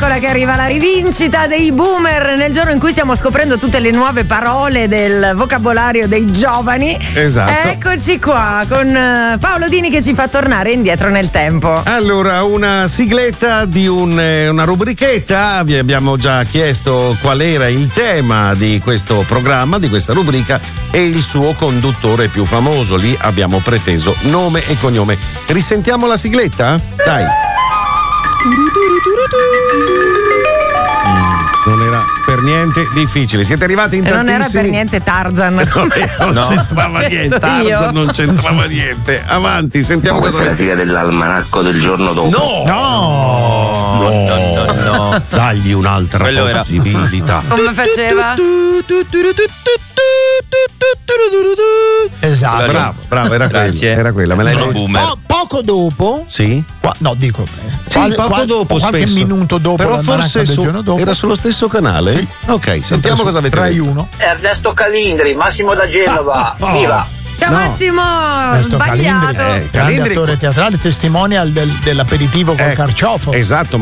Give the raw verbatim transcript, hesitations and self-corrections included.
eccola che arriva la rivincita dei boomer nel giorno in cui stiamo scoprendo tutte le nuove parole del vocabolario dei giovani. Esatto. Eccoci qua con Paolo Dini che ci fa tornare indietro nel tempo. Allora, una sigletta di un, una rubrichetta. Vi abbiamo già chiesto qual era il tema di questo programma, di questa rubrica, e il suo conduttore più famoso. Lì abbiamo preteso nome e cognome. Risentiamo la sigletta? Dai. Non era per niente difficile. Siete arrivati in e tantissimi. Non era per niente Tarzan. Non, non no. c'entrava niente. Tarzan non c'entrava niente. Avanti, sentiamo Questa cosa è la sigla dell'almanacco del giorno dopo. No! No! No, no, no, no. Dagli un'altra Quello era- possibilità. Come faceva? Esatto. Bravo, bravo, era quella. Grazie. Era quella. Me l'hai Sono detto? boomer. Po- poco dopo, Sì? qua- no, dico Sì, quasi- poco quasi- dopo, qualche spesso. minuto dopo, Però l'almanacco forse del su- giorno dopo. era sullo stesso canale? Sì. Ok, sentiamo cosa avete Rai detto. uno. Ernesto Calindri, Massimo da Genova, Ah, oh. viva! Ciao No. Massimo, Ernesto sbagliato. Calindri, Eh, grande Calindri- attore teatrale, testimonial del- dell'aperitivo col Ecco, carciofo. Esatto,